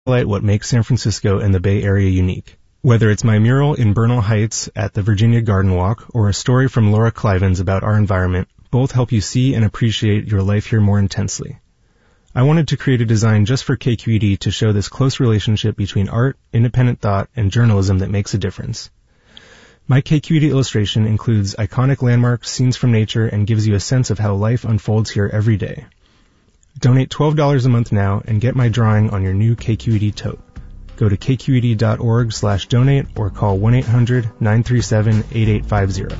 highlight what makes San Francisco and the Bay Area unique. Whether it's my mural in Bernal Heights at the Virginia Garden Walk or a story from Laura Clivens about our environment, both help you see and appreciate your life here more intensely. I wanted to create a design just for KQED to show this close relationship between art, independent thought, and journalism that makes a difference. My KQED illustration includes iconic landmarks, scenes from nature, and gives you a sense of how life unfolds here every day. Donate $12 a month now and get my drawing on your new KQED tote. Go to kqed.org/donate or call 1-800-937-8850.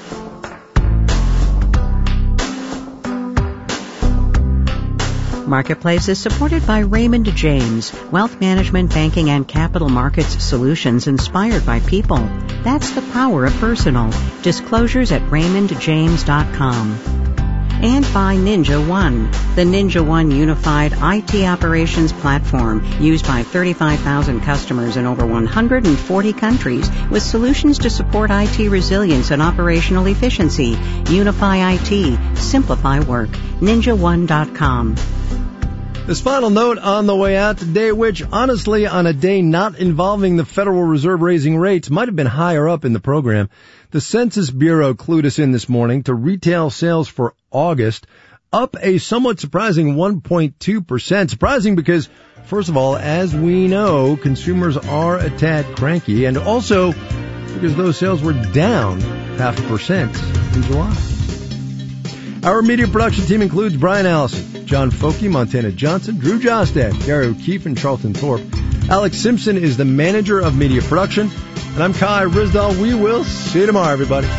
Marketplace is supported by Raymond James, wealth management, banking, and capital markets solutions inspired by people. That's the power of personal. Disclosures at raymondjames.com. And by Ninja One, the Ninja One unified IT operations platform used by 35,000 customers in over 140 countries with solutions to support IT resilience and operational efficiency. Unify IT. Simplify work. NinjaOne.com. This final note on the way out today, which honestly on a day not involving the Federal Reserve raising rates might have been higher up in the program. The Census Bureau clued us in this morning to retail sales for August, up a somewhat surprising 1.2%. Surprising because, first of all, as we know, consumers are a tad cranky, and also because those sales were down 0.5% in July. Our media production team includes Brian Allison, John Folke, Montana Johnson, Drew Jostad, Gary O'Keefe, and Charlton Thorpe. Alex Simpson is the manager of media production. And I'm Kai Rizdal. We will see you tomorrow, everybody.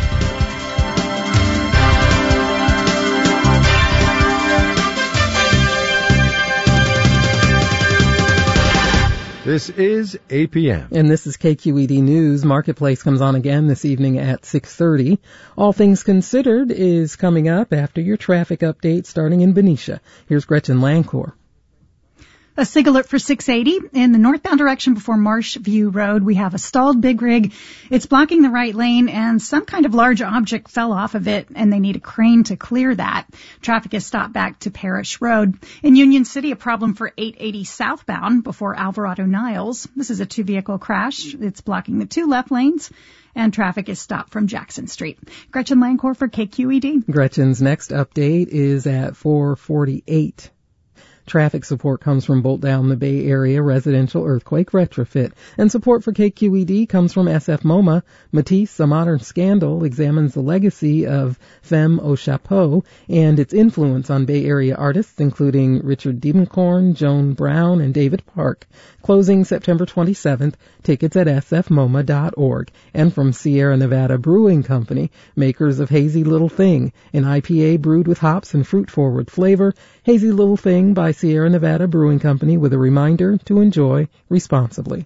This is APM. And this is KQED News. Marketplace comes on again this evening at 6:30. All Things Considered is coming up after your traffic update starting in Benicia. Here's Gretchen Lancourt. A SIG alert for 680 in the northbound direction before Marsh View Road. We have a stalled big rig. It's blocking the right lane, and some kind of large object fell off of it, and they need a crane to clear that. Traffic is stopped back to Parrish Road. In Union City, a problem for 880 southbound before Alvarado Niles. This is a two-vehicle crash. It's blocking the two left lanes, and traffic is stopped from Jackson Street. Gretchen Lancourt for KQED. Gretchen's next update is at 4:48. Traffic support comes from Bolt Down the Bay Area Residential Earthquake Retrofit. And support for KQED comes from SF MoMA. Matisse, A Modern Scandal, examines the legacy of Femme au Chapeau and its influence on Bay Area artists, including Richard Diebenkorn, Joan Brown, and David Park. Closing September 27th. Tickets at sfmoma.org. And from Sierra Nevada Brewing Company, makers of Hazy Little Thing, an IPA brewed with hops and fruit-forward flavor. Hazy Little Thing by Sierra Nevada Brewing Company, with a reminder to enjoy responsibly.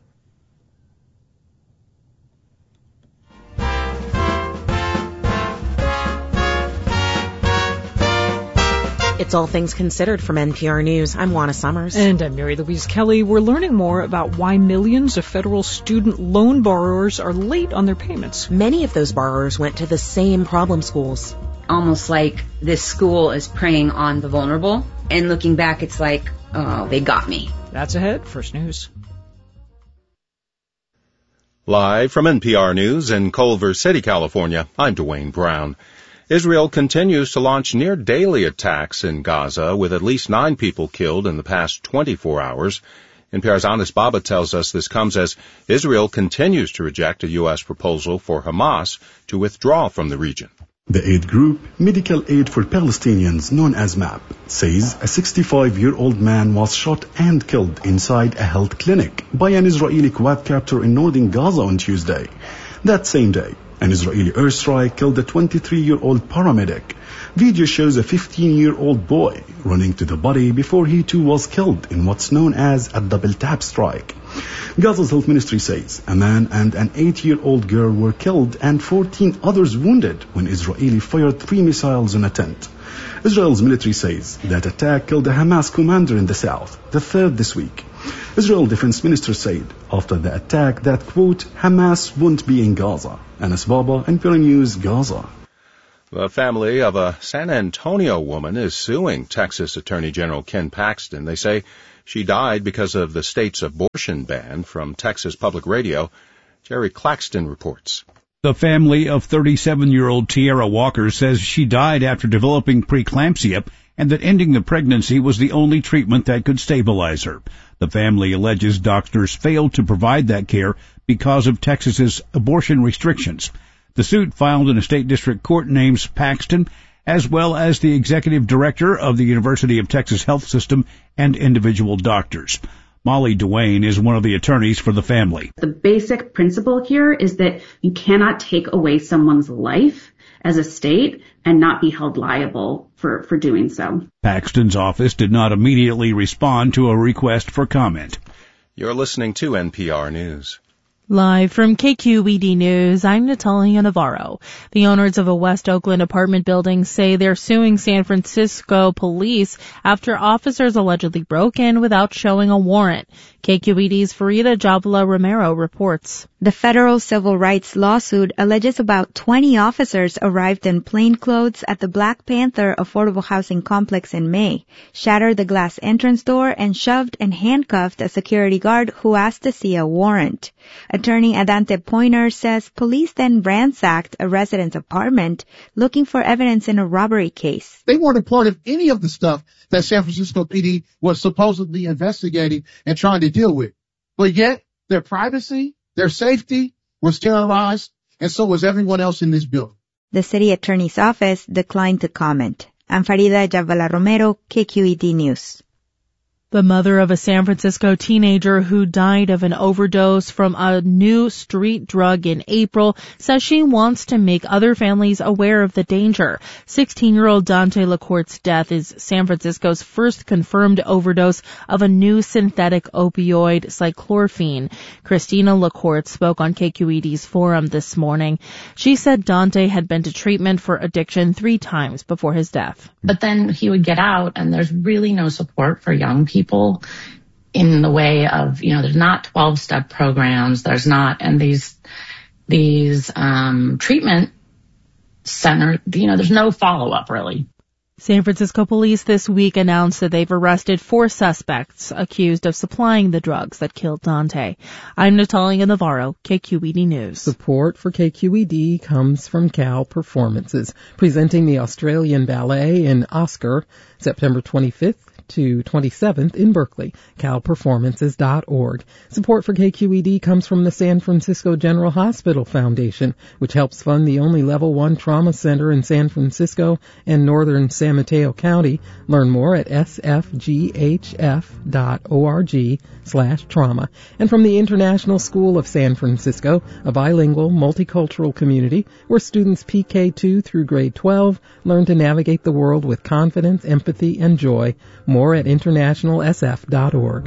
It's All Things Considered from NPR News. I'm Juana Summers. And I'm Mary Louise Kelly. We're learning more about why millions of federal student loan borrowers are late on their payments. Many of those borrowers went to the same problem schools. Almost like this school is preying on the vulnerable. And looking back, it's like, oh, they got me. That's ahead. First News. Live from NPR News in Culver City, California, I'm Dwayne Brown. Israel continues to launch near-daily attacks in Gaza, with at least 9 people killed in the past 24 hours. NPR's Anis Baba tells us this comes as Israel continues to reject a U.S. proposal for Hamas to withdraw from the region. The aid group, Medical Aid for Palestinians, known as MAP, says a 65-year-old man was shot and killed inside a health clinic by an Israeli quadcopter in northern Gaza on Tuesday. That same day, an Israeli airstrike killed a 23-year-old paramedic. Video shows a 15-year-old boy running to the body before he too was killed in what's known as a double tap strike. Gaza's health ministry says a man and an 8-year-old girl were killed and 14 others wounded when Israeli fired 3 missiles on a tent. Israel's military says that attack killed a Hamas commander in the south, the third this week. Israel defense minister said after the attack that, quote, Hamas won't be in Gaza. Anis Baba, NPR News, Gaza. The family of a San Antonio woman is suing Texas Attorney General Ken Paxton. They say She died because of the state's abortion ban. From Texas Public Radio, Jerry Claxton reports. The family of 37-year-old Tierra Walker says she died after developing preeclampsia and that ending the pregnancy was the only treatment that could stabilize her. The family alleges doctors failed to provide that care because of Texas's abortion restrictions. The suit filed in a state district court names Paxton, as well as the executive director of the University of Texas Health System and individual doctors. Molly Duane is one of the attorneys for the family. The basic principle here is that you cannot take away someone's life as a state and not be held liable for doing so. Paxton's office did not immediately respond to a request for comment. You're listening to NPR News. Live from KQED News, I'm Natalia Navarro. The owners of a West Oakland apartment building say they're suing San Francisco police after officers allegedly broke in without showing a warrant. KQED's Farida Javla Romero reports. The federal civil rights lawsuit alleges about 20 officers arrived in plainclothes at the Black Panther affordable housing complex in May, shattered the glass entrance door, and shoved and handcuffed a security guard who asked to see a warrant. Attorney Adante Pointer says police then ransacked a resident's apartment looking for evidence in a robbery case. They weren't a part of any of the stuff that San Francisco PD was supposedly investigating and trying to deal with. But yet, their privacy, their safety was sterilized, and so was everyone else in this building. The city attorney's office declined to comment. I'm Farida Javala Romero, KQED News. The mother of a San Francisco teenager who died of an overdose from a new street drug in April says she wants to make other families aware of the danger. 16-year-old Dante LaCourte's death is San Francisco's first confirmed overdose of a new synthetic opioid, cyclorphine. Christina LaCourte spoke on KQED's forum this morning. She said Dante had been to treatment for addiction 3 times before his death. But then he would get out, and there's really no support for young people in the way of, there's not 12-step programs, there's not, and these treatment center, there's no follow-up really. San Francisco police this week announced that they've arrested 4 suspects accused of supplying the drugs that killed Dante. I'm Natalia Navarro, KQED News. Support for KQED comes from Cal Performances, presenting the Australian Ballet in Oscar, September 25th to 27th in Berkeley, calperformances.org. Support for KQED comes from the San Francisco General Hospital Foundation, which helps fund the only Level 1 trauma center in San Francisco and northern San Mateo County. Learn more at sfghf.org/trauma. And from the International School of San Francisco, a bilingual, multicultural community where students PK2 through grade 12 learn to navigate the world with confidence, empathy, and joy. More at internationalsf.org.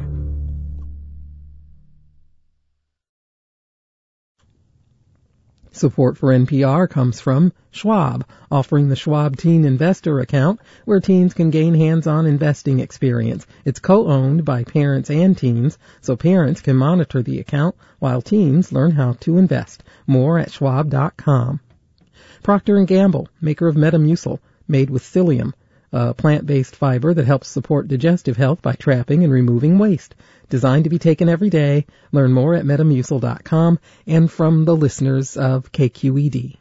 Support for NPR comes from Schwab, offering the Schwab Teen Investor Account, where teens can gain hands-on investing experience. It's co-owned by parents and teens, so parents can monitor the account while teens learn how to invest. More at schwab.com. Procter & Gamble, maker of Metamucil, made with psyllium, a plant-based fiber that helps support digestive health by trapping and removing waste. Designed to be taken every day. Learn more at Metamucil.com and from the listeners of KQED.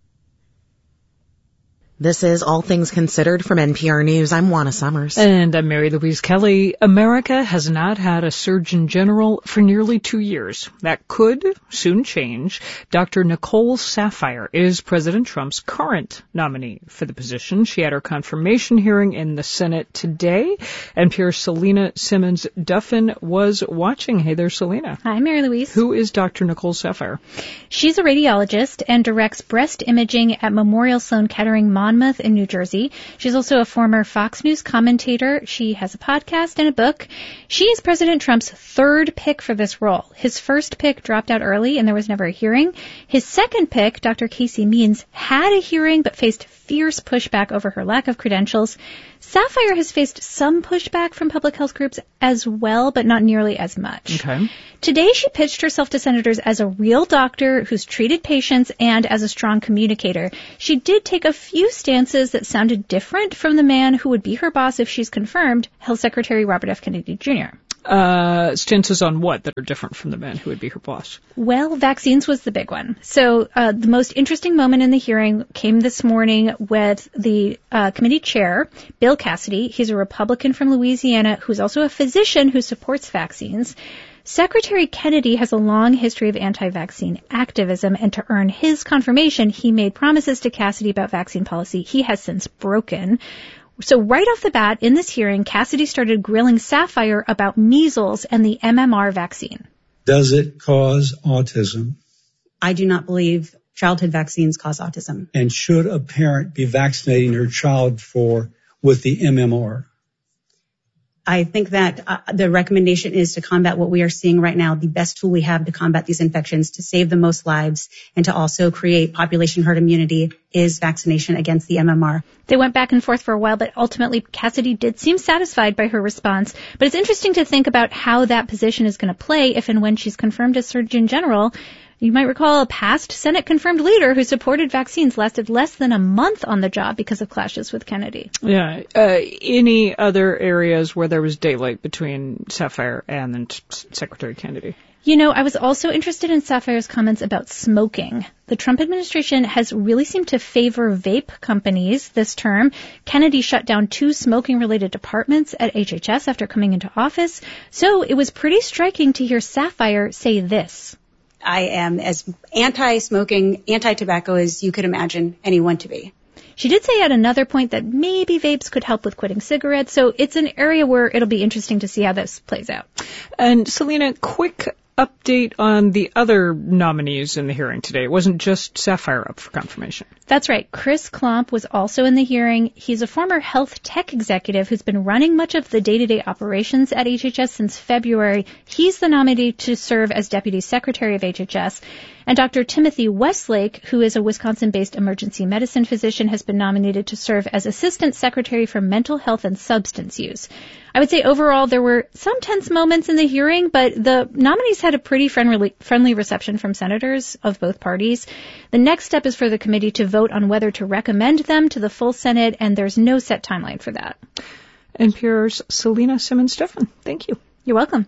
This is All Things Considered from NPR News. I'm Juana Summers. And I'm Mary Louise Kelly. America has not had a Surgeon General for nearly 2 years. That could soon change. Dr. Nicole Saphier is President Trump's current nominee for the position. She had her confirmation hearing in the Senate today. NPR's Selena Simmons-Duffin was watching. Hey there, Selena. Hi, Mary Louise. Who is Dr. Nicole Saphier? She's a radiologist and directs breast imaging at Memorial Sloan Kettering Monmouth in New Jersey. She's also a former Fox News commentator. She has a podcast and a book. She is President Trump's 3rd pick for this role. His first pick dropped out early and there was never a hearing. His second pick, Dr. Casey Means, had a hearing but faced fierce pushback over her lack of credentials. Sapphire has faced some pushback from public health groups as well, but not nearly as much. Okay. Today, she pitched herself to senators as a real doctor who's treated patients and as a strong communicator. She did take a few stances that sounded different from the man who would be her boss if she's confirmed, Health Secretary Robert F. Kennedy Jr. Stances on what that are different from the man who would be her boss? Well, vaccines was the big one. So the most interesting moment in the hearing came this morning with the committee chair, Bill Cassidy. He's a Republican from Louisiana who's also a physician who supports vaccines. Secretary Kennedy has a long history of anti-vaccine activism, and to earn his confirmation, he made promises to Cassidy about vaccine policy he has since broken. So right off the bat, in this hearing, Cassidy started grilling Sapphire about measles and the MMR vaccine. Does it cause autism? I do not believe childhood vaccines cause autism. And should a parent be vaccinating her child with the MMR? I think that the recommendation is to combat what we are seeing right now, the best tool we have to combat these infections, to save the most lives, and to also create population herd immunity is vaccination against the MMR. They went back and forth for a while, but ultimately Cassidy did seem satisfied by her response. But it's interesting to think about how that position is going to play if and when she's confirmed as Surgeon General. You might recall a past Senate-confirmed leader who supported vaccines lasted less than a month on the job because of clashes with Kennedy. Yeah. Any other areas where there was daylight between Sapphire and then Secretary Kennedy? You know, I was also interested in Sapphire's comments about smoking. The Trump administration has really seemed to favor vape companies this term. Kennedy shut down 2 smoking-related departments at HHS after coming into office. So it was pretty striking to hear Sapphire say this. I am as anti-smoking, anti-tobacco as you could imagine anyone to be. She did say at another point that maybe vapes could help with quitting cigarettes, so it's an area where it'll be interesting to see how this plays out. And Selena, quick update on the other nominees in the hearing today. It wasn't just Sapphire up for confirmation. That's right. Chris Klomp was also in the hearing. He's a former health tech executive who's been running much of the day-to-day operations at HHS since February. He's the nominee to serve as Deputy Secretary of HHS. And Dr. Timothy Westlake, who is a Wisconsin-based emergency medicine physician, has been nominated to serve as Assistant Secretary for Mental Health and Substance Use. I would say overall there were some tense moments in the hearing, but the nominees had a pretty friendly reception from senators of both parties. The next step is for the committee to vote on whether to recommend them to the full Senate, and there's no set timeline for that. NPR's Selena Simmons-Stephan, thank you. You're welcome.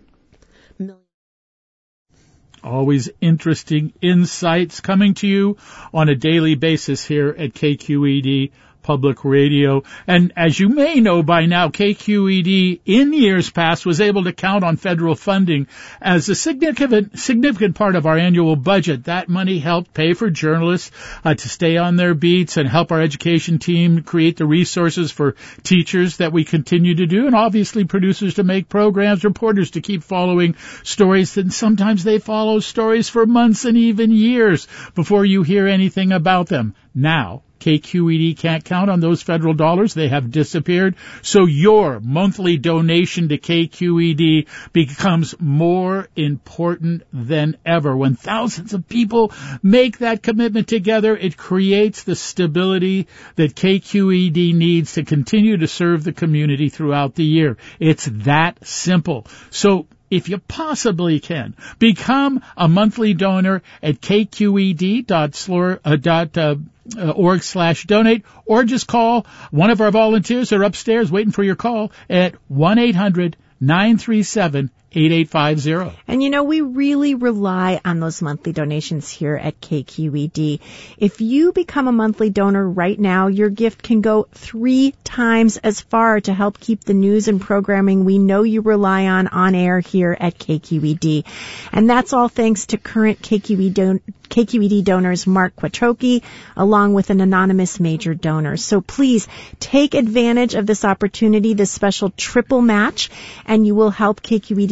Always interesting insights coming to you on a daily basis here at KQED Public Radio. And as you may know by now, KQED in years past was able to count on federal funding as a significant part of our annual budget. That money helped pay for journalists to stay on their beats and help our education team create the resources for teachers that we continue to do, and obviously producers to make programs, reporters to keep following stories, and sometimes they follow stories for months and even years before you hear anything about them. Now, KQED can't count on those federal dollars. They have disappeared. So your monthly donation to KQED becomes more important than ever. When thousands of people make that commitment together, it creates the stability that KQED needs to continue to serve the community throughout the year. It's that simple. So if you possibly can, become a monthly donor at kqed.org/donate, or just call one of our volunteers. They're upstairs waiting for your call at 1-800-937-8850. And you know, we really rely on those monthly donations here at KQED. If you become a monthly donor right now, your gift can go 3 times as far to help keep the news and programming we know you rely on air here at KQED. And that's all thanks to current KQED donors Mark Quattrochi, along with an anonymous major donor. So please take advantage of this opportunity, this special triple match, and you will help KQED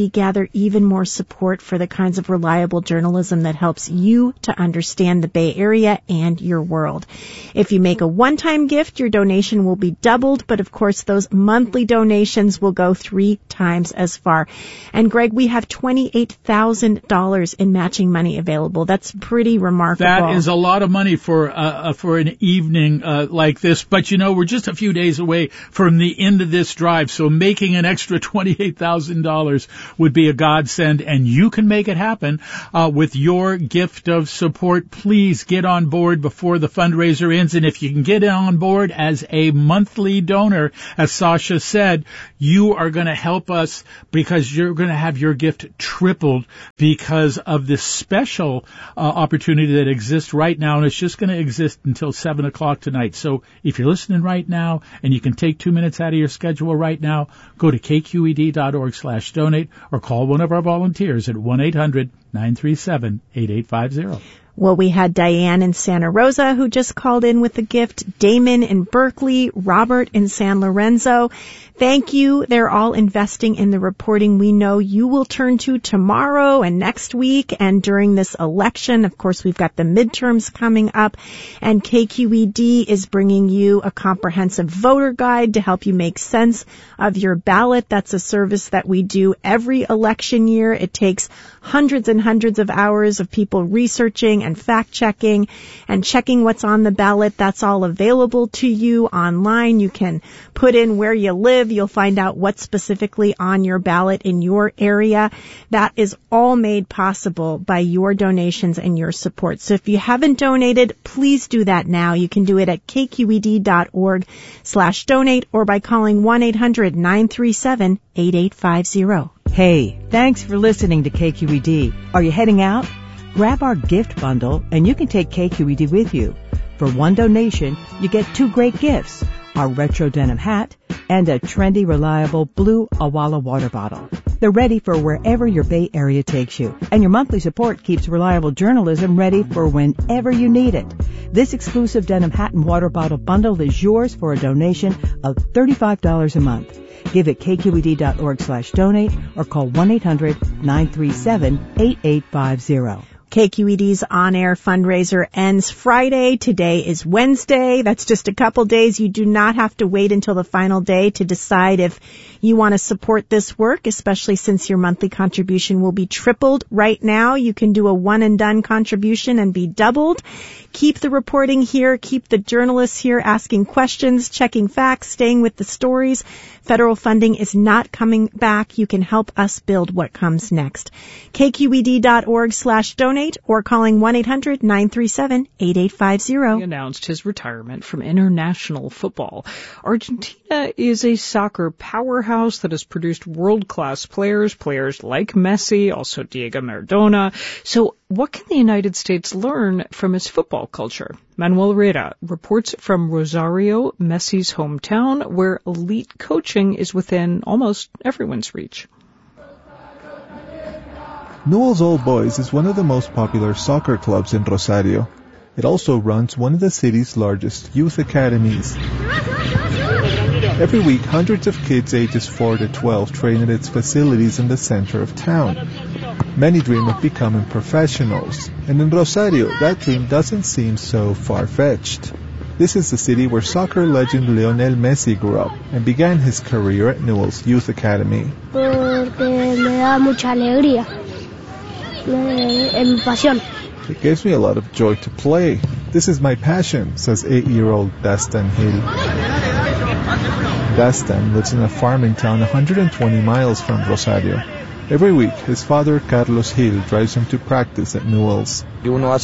we gather even more support for the kinds of reliable journalism that helps you to understand the Bay Area and your world. If you make a one-time gift, your donation will be doubled, but of course those monthly donations will go 3 times as far. And Greg, we have $28,000 in matching money available. That's pretty remarkable. That is a lot of money for an evening like this. But we're just a few days away from the end of this drive, so making an extra $28,000 would be a godsend, and you can make it happen with your gift of support. Please get on board before the fundraiser ends, and if you can get on board as a monthly donor, as Sasha said, you are going to help us because you're going to have your gift tripled because of this special opportunity that exists right now, and it's just going to exist until 7 o'clock tonight. So if you're listening right now and you can take 2 minutes out of your schedule right now, go to kqed.org/donate or call one of our volunteers at 1-800-937-8850. Well, we had Diane in Santa Rosa who just called in with a gift, Damon in Berkeley, Robert in San Lorenzo. Thank you. They're all investing in the reporting we know you will turn to tomorrow and next week and during this election. Of course, we've got the midterms coming up, and KQED is bringing you a comprehensive voter guide to help you make sense of your ballot. That's a service that we do every election year. It takes hundreds and hundreds of hours of people researching and fact-checking and checking what's on the ballot. That's all available to you online. You can put in where you live. You'll find out what's specifically on your ballot in your area. That is all made possible by your donations and your support. So if you haven't donated, please do that now. You can do it at kqed.org/donate or by calling 1-800-937-8850. Hey, thanks for listening to KQED. Are you heading out? Grab our gift bundle and you can take KQED with you. For one donation, you get 2 great gifts, our retro denim hat and a trendy, reliable blue Awala water bottle. They're ready for wherever your Bay Area takes you, and your monthly support keeps reliable journalism ready for whenever you need it. This exclusive denim hat and water bottle bundle is yours for a donation of $35 a month. Give it kqed.org/donate or call 1-800-937-8850. KQED's on-air fundraiser ends Friday. Today is Wednesday. That's just a couple days. You do not have to wait until the final day to decide if you want to support this work, especially since your monthly contribution will be tripled. Right now, you can do a one-and-done contribution and be doubled. Keep the reporting here. Keep the journalists here asking questions, checking facts, staying with the stories. Federal funding is not coming back. You can help us build what comes next. KQED.org/donate or calling 1-800-937-8850. He announced his retirement from international football. Argentina is a soccer powerhouse that has produced world-class players like Messi, also Diego Maradona. So what can the United States learn from his football culture? Manuel Herrera reports from Rosario, Messi's hometown, where elite coaching is within almost everyone's reach. Newell's Old Boys is one of the most popular soccer clubs in Rosario. It also runs one of the city's largest youth academies. Every week, hundreds of kids ages 4 to 12 train at its facilities in the center of town. Many dream of becoming professionals, and in Rosario, that dream doesn't seem so far-fetched. This is the city where soccer legend Lionel Messi grew up and began his career at Newell's Youth Academy. It gives me a lot of joy to play. This is my passion, says 8-year-old Dastan Hill. Dastan lives in a farming town 120 miles from Rosario. Every week, his father, Carlos Hill, drives him to practice at Newell's. It's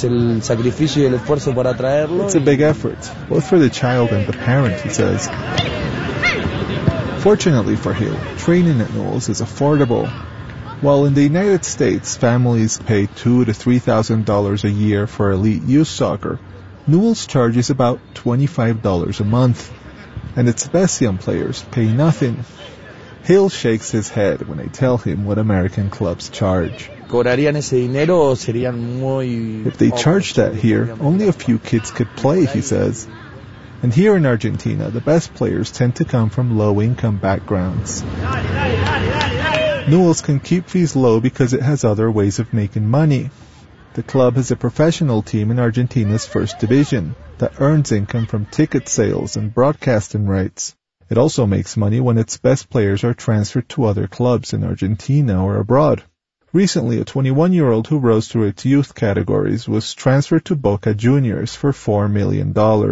a big effort, both for the child and the parent, he says. Fortunately for Hill, training at Newell's is affordable. While in the United States, families pay $2,000 to $3,000 a year for elite youth soccer, Newell's charges about $25 a month. And its best young players pay nothing. Hill shakes his head when I tell him what American clubs charge. If they charged that here, only a few kids could play, he says. And here in Argentina, the best players tend to come from low-income backgrounds. Newell's can keep fees low because it has other ways of making money. The club has a professional team in Argentina's first division that earns income from ticket sales and broadcasting rights. It also makes money when its best players are transferred to other clubs in Argentina or abroad. Recently, a 21-year-old who rose through its youth categories was transferred to Boca Juniors for $4 million.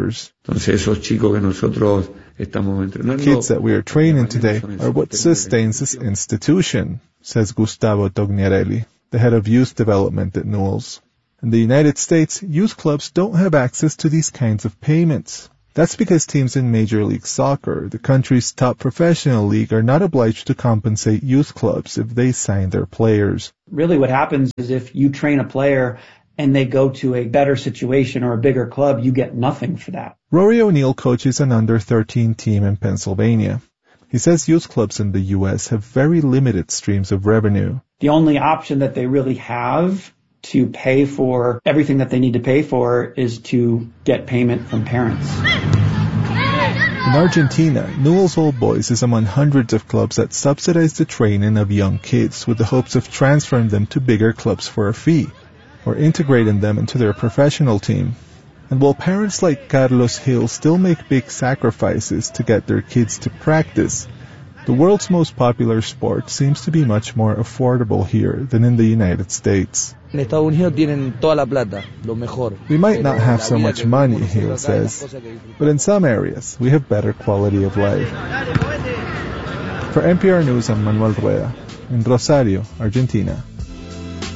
Kids that we are training today are what sustains this institution, says Gustavo Tognarelli, the head of youth development at Newell's. In the United States, youth clubs don't have access to these kinds of payments. That's because teams in Major League Soccer, the country's top professional league, are not obliged to compensate youth clubs if they sign their players. Really what happens is if you train a player and they go to a better situation or a bigger club, you get nothing for that. Rory O'Neill coaches an under-13 team in Pennsylvania. He says youth clubs in the U.S. have very limited streams of revenue. The only option that they really have to pay for everything that they need to pay for is to get payment from parents. In Argentina, Newell's Old Boys is among hundreds of clubs that subsidize the training of young kids with the hopes of transferring them to bigger clubs for a fee, or integrating them into their professional team. And while parents like Carlos Hill still make big sacrifices to get their kids to practice, the world's most popular sport seems to be much more affordable here than in the United States. We might not have so much money, Hill says, but in some areas we have better quality of life. For NPR News, I'm Manuel Rueda in Rosario, Argentina.